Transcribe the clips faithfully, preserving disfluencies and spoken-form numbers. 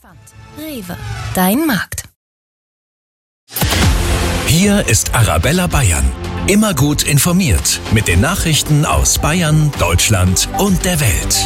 Rewe, dein Markt. Hier ist Arabella Bayern. Immer gut informiert mit den Nachrichten aus Bayern, Deutschland und der Welt.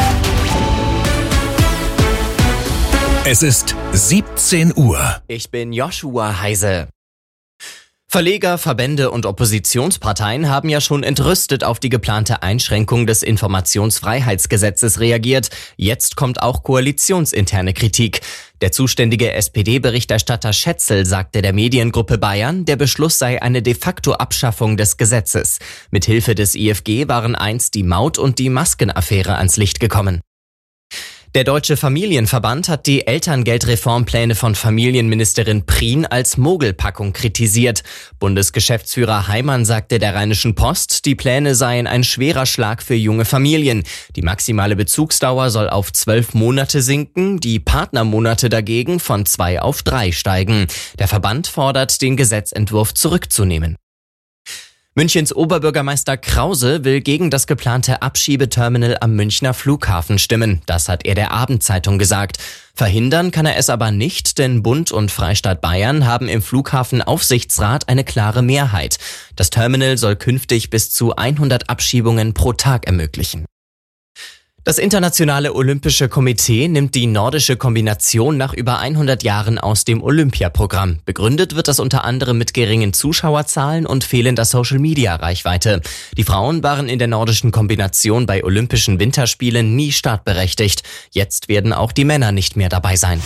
Es ist siebzehn Uhr. Ich bin Joshua Heise. Verleger, Verbände und Oppositionsparteien haben ja schon entrüstet auf die geplante Einschränkung des Informationsfreiheitsgesetzes reagiert. Jetzt kommt auch koalitionsinterne Kritik. Der zuständige S P D-Berichterstatter Schätzel sagte der Mediengruppe Bayern, der Beschluss sei eine de facto Abschaffung des Gesetzes. Mithilfe des I F G waren einst die Maut- und die Maskenaffäre ans Licht gekommen. Der Deutsche Familienverband hat die Elterngeldreformpläne von Familienministerin Prien als Mogelpackung kritisiert. Bundesgeschäftsführer Heimann sagte der Rheinischen Post, die Pläne seien ein schwerer Schlag für junge Familien. Die maximale Bezugsdauer soll auf zwölf Monate sinken, die Partnermonate dagegen von zwei auf drei steigen. Der Verband fordert, den Gesetzentwurf zurückzunehmen. Münchens Oberbürgermeister Krause will gegen das geplante Abschiebeterminal am Münchner Flughafen stimmen. Das hat er der Abendzeitung gesagt. Verhindern kann er es aber nicht, denn Bund und Freistaat Bayern haben im Flughafenaufsichtsrat eine klare Mehrheit. Das Terminal soll künftig bis zu hundert Abschiebungen pro Tag ermöglichen. Das Internationale Olympische Komitee nimmt die nordische Kombination nach über hundert Jahren aus dem Olympiaprogramm. Begründet wird das unter anderem mit geringen Zuschauerzahlen und fehlender Social-Media-Reichweite. Die Frauen waren in der nordischen Kombination bei Olympischen Winterspielen nie startberechtigt. Jetzt werden auch die Männer nicht mehr dabei sein.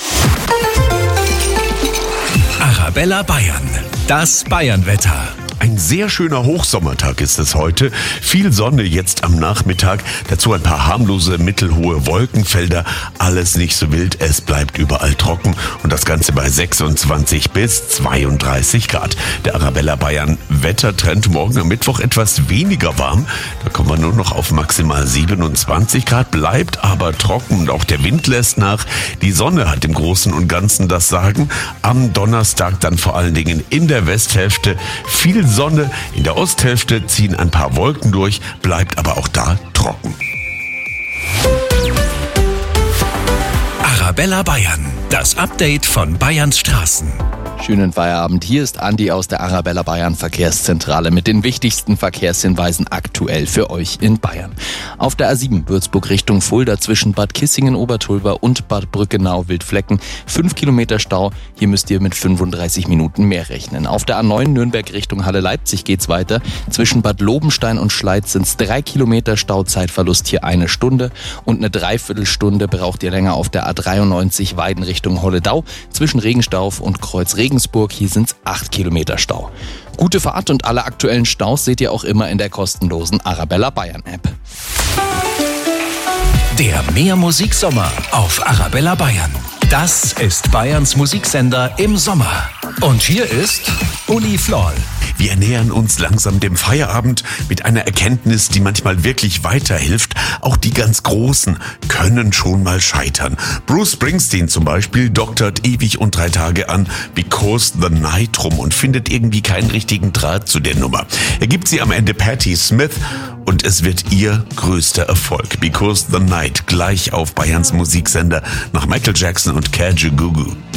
Arabella Bayern, das Bayernwetter. Ein sehr schöner Hochsommertag ist es heute. Viel Sonne jetzt am Nachmittag. Dazu ein paar harmlose, mittelhohe Wolkenfelder. Alles nicht so wild. Es bleibt überall trocken. Und das Ganze bei sechsundzwanzig bis zweiunddreißig Grad. Der Arabella Bayern Wettertrend morgen am Mittwoch etwas weniger warm. Da kommen wir nur noch auf maximal siebenundzwanzig Grad. Bleibt aber trocken und auch der Wind lässt nach. Die Sonne hat im Großen und Ganzen das Sagen. Am Donnerstag dann vor allen Dingen in der Westhälfte viel Sonne, in der Osthälfte ziehen ein paar Wolken durch, bleibt aber auch da trocken. Arabella Bayern, das Update von Bayerns Straßen. Schönen Feierabend, hier ist Andi aus der Arabella Bayern Verkehrszentrale mit den wichtigsten Verkehrshinweisen aktuell für euch in Bayern. Auf der A sieben Würzburg Richtung Fulda zwischen Bad Kissingen-Obertulba und Bad Brückenau-Wildflecken fünf Kilometer Stau, hier müsst ihr mit fünfunddreißig Minuten mehr rechnen. Auf der A neun Nürnberg Richtung Halle-Leipzig geht's weiter, zwischen Bad Lobenstein und Schleiz sind's drei Kilometer Stau, Zeitverlust hier eine Stunde und eine Dreiviertelstunde braucht ihr länger auf der A dreiundneunzig Weiden Richtung Holledau, zwischen Regenstauf und Kreuz Regensburg, hier sind's acht Kilometer Stau. Gute Fahrt und alle aktuellen Staus seht ihr auch immer in der kostenlosen Arabella Bayern App. Der Mehrmusiksommer auf Arabella Bayern. Das ist Bayerns Musiksender im Sommer. Und hier ist Uli Floll. Wir nähern uns langsam dem Feierabend mit einer Erkenntnis, die manchmal wirklich weiterhilft. Auch die ganz Großen können schon mal scheitern. Bruce Springsteen zum Beispiel doktert ewig und drei Tage an Because the Night rum und findet irgendwie keinen richtigen Draht zu der Nummer. Er gibt sie am Ende Patti Smith und es wird ihr größter Erfolg. Because the Night gleich auf Bayerns Musiksender nach Michael Jackson und Kajugugu.